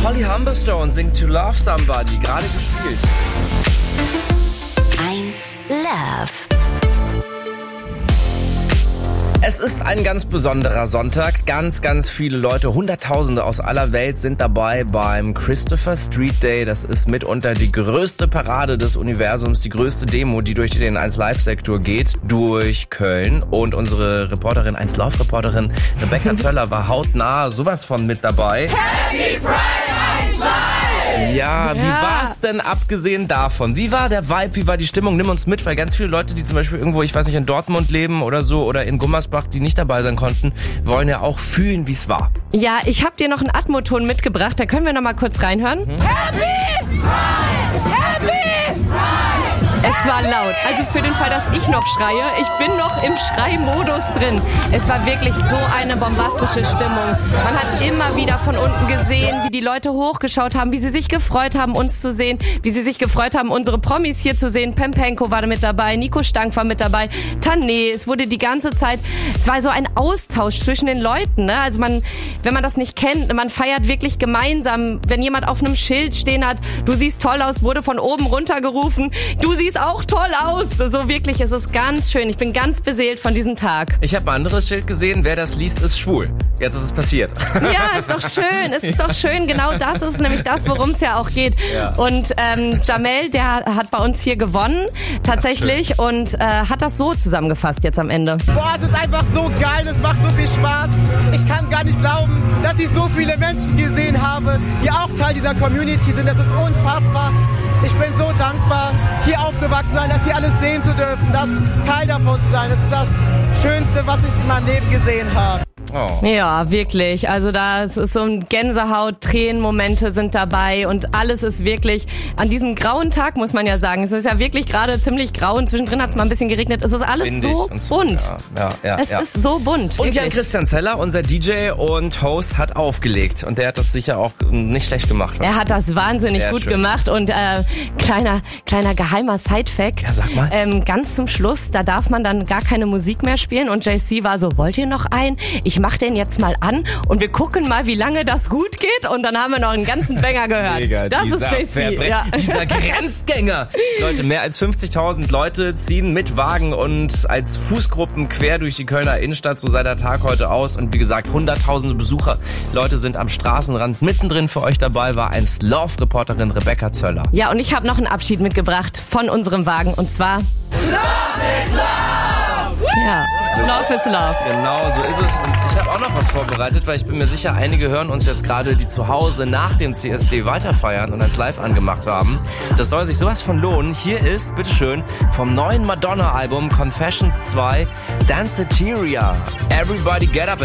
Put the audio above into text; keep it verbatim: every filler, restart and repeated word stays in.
Holly Humberstone singt To Love Somebody, gerade gespielt. eins Love. Es ist ein ganz besonderer Sonntag. Ganz, ganz viele Leute, Hunderttausende aus aller Welt sind dabei beim Christopher Street Day. Das ist mitunter die größte Parade des Universums, die größte Demo, die durch den eins Live Sektor geht, durch Köln. Und unsere Reporterin, eins Love Reporterin Rebecca Zöller war hautnah sowas von mit dabei. Happy Pride eins Live! Ja, wie Ja. war's denn abgesehen davon? Wie war der Vibe, wie war die Stimmung? Nimm uns mit, weil ganz viele Leute, die zum Beispiel irgendwo, ich weiß nicht, in Dortmund leben oder so oder in Gummersbach, die nicht dabei sein konnten, wollen ja auch fühlen, wie es war. Ja, ich habe dir noch einen Atmoton mitgebracht, da können wir noch mal kurz reinhören. Happy Pride! Happy Pride! Es war laut, also für den Fall, dass ich noch schreie, ich bin noch im Schreimodus drin. Es war wirklich so eine bombastische Stimmung. Man hat immer wieder von unten gesehen, wie die Leute hochgeschaut haben, wie sie sich gefreut haben, uns zu sehen, wie sie sich gefreut haben, unsere Promis hier zu sehen. Pempenko war mit dabei, Nico Stank war mit dabei, Tané. Es wurde die ganze Zeit, es war so ein Austausch zwischen den Leuten, ne? Also man, wenn man das nicht kennt, man feiert wirklich gemeinsam. Wenn jemand auf einem Schild stehen hat, du siehst toll aus, wurde von oben runtergerufen, du siehst auch toll aus. So wirklich, es ist ganz schön. Ich bin ganz beseelt von diesem Tag. Ich habe ein anderes Schild gesehen, wer das liest, ist schwul. Jetzt ist es passiert. Ja, ist doch schön. Es ist doch schön. Genau das ist nämlich das, worum es ja auch geht. Ja. Und ähm, Jamel, der hat bei uns hier gewonnen, tatsächlich, Ach, und äh, hat das so zusammengefasst jetzt am Ende. Boah, es ist einfach so geil, es macht so viel Spaß. Ich kann gar nicht glauben, dass ich so viele Menschen gesehen habe, die auch Teil dieser Community sind. Das ist unfassbar. Ich bin so dankbar, hier aufgewachsen zu sein, das hier alles sehen zu dürfen, das Teil davon zu sein. Das ist das Schönste, was ich in meinem Leben gesehen habe. Oh. Ja, wirklich. Also da ist so ein Gänsehaut, Tränenmomente sind dabei und alles ist wirklich an diesem grauen Tag, muss man ja sagen. Es ist ja wirklich gerade ziemlich grau und zwischendrin hat es mal ein bisschen geregnet. Es ist alles Windig so und so, bunt. Ja, ja, ja, Es ja. ist so bunt. Und Jan wirklich. Christian Zeller, unser D J und Host, hat aufgelegt. Und der hat das sicher auch nicht schlecht gemacht. Er hat das wahnsinnig Sehr gut schön. gemacht und äh, kleiner kleiner geheimer Side-Fact. Ja, sag mal. Ähm, ganz zum Schluss, da darf man dann gar keine Musik mehr spielen und J C war so, wollt ihr noch einen? Ich mach den jetzt mal an und wir gucken mal, wie lange das gut geht und dann haben wir noch einen ganzen Banger gehört. Mega, das dieser ist J C. Verbre- Ja. Dieser Grenzgänger. Leute, mehr als fünfzigtausend Leute ziehen mit Wagen und als Fußgruppen quer durch die Kölner Innenstadt. So sah der Tag heute aus. Und wie gesagt, hunderttausende Besucher. Leute sind am Straßenrand. Mittendrin für euch dabei war eins Love-Reporterin Rebecca Zöller. Ja, und ich habe noch einen Abschied mitgebracht von unserem Wagen und zwar Love is Love! ja, Love is Love. Genau, so ist es. Und ich habe auch noch was vorbereitet, weil ich bin mir sicher, einige hören uns jetzt gerade, die zu Hause nach dem C S D weiterfeiern und eins live angemacht haben. Das soll sich sowas von lohnen. Hier ist, bitteschön, vom neuen Madonna-Album Confessions zwei, Danceteria. Everybody get up and